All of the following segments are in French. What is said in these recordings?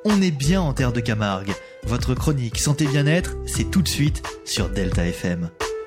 On est bien en terre de Camargue. Votre chronique Santé Bien-être, c'est tout de suite sur Delta FM.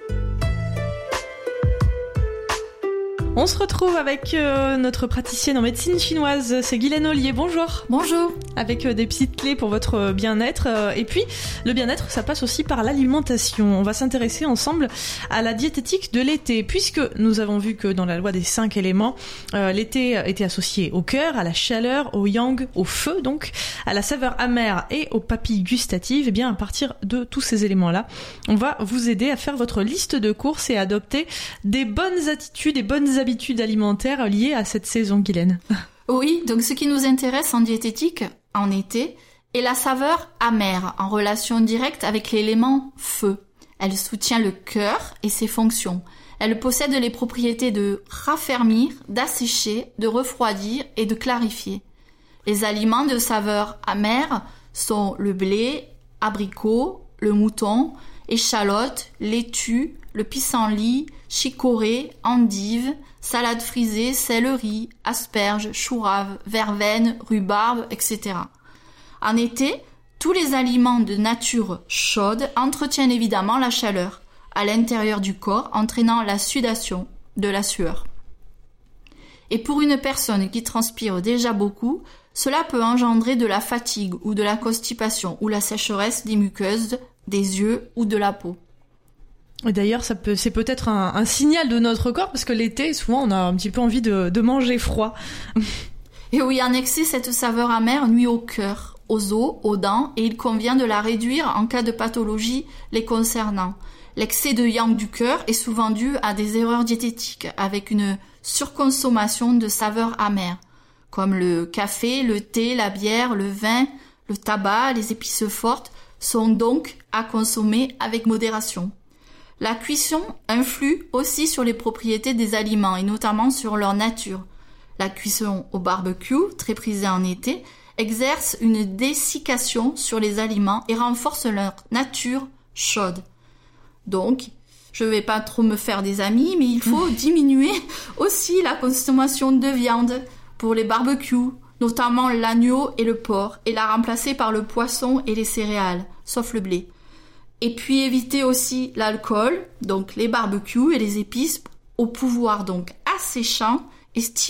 On se retrouve avec notre praticienne en médecine chinoise, c'est Guylaine Ollier. Bonjour. Bonjour. Avec des petites clés pour votre bien-être. Et puis, le bien-être, ça passe aussi par l'alimentation. On va s'intéresser ensemble à la diététique de l'été, puisque nous avons vu que dans la loi des 5 éléments, l'été était associé au cœur, à la chaleur, au yang, au feu, donc, à la saveur amère et aux papilles gustatives. Et bien, à partir de tous ces éléments-là, on va vous aider à faire votre liste de courses et à adopter des bonnes attitudes et bonnes habitudes alimentaires liées à cette saison, Guylaine. Oui, donc ce qui nous intéresse en diététique, en été, est la saveur amère, en relation directe avec l'élément feu. Elle soutient le cœur et ses fonctions. Elle possède les propriétés de raffermir, d'assécher, de refroidir et de clarifier. Les aliments de saveur amère sont le blé, abricot, le mouton, échalote, laitue, le pissenlit, chicorée, endive, salade frisée, céleri, asperges, chou rave, verveine, rhubarbe, etc. En été, tous les aliments de nature chaude entretiennent évidemment la chaleur à l'intérieur du corps, entraînant la sudation, de la sueur. Et pour une personne qui transpire déjà beaucoup, cela peut engendrer de la fatigue ou de la constipation ou la sécheresse des muqueuses, des yeux ou de la peau. Et d'ailleurs, c'est peut-être un signal de notre corps, parce que l'été, souvent, on a un petit peu envie de manger froid. Et oui, en excès, cette saveur amère nuit au cœur, aux os, aux dents, et il convient de la réduire en cas de pathologie les concernant. L'excès de yang du cœur est souvent dû à des erreurs diététiques, avec une surconsommation de saveurs amères, comme le café, le thé, la bière, le vin, le tabac, les épices fortes, sont donc à consommer avec modération. La cuisson influe aussi sur les propriétés des aliments et notamment sur leur nature. La cuisson au barbecue, très prisée en été, exerce une dessiccation sur les aliments et renforce leur nature chaude. Donc, je ne vais pas trop me faire des amis, mais il faut diminuer aussi la consommation de viande pour les barbecues, notamment l'agneau et le porc, et la remplacer par le poisson et les céréales, sauf le blé. Et puis éviter aussi l'alcool, donc les barbecues et les épices, au pouvoir donc asséchant et stimulant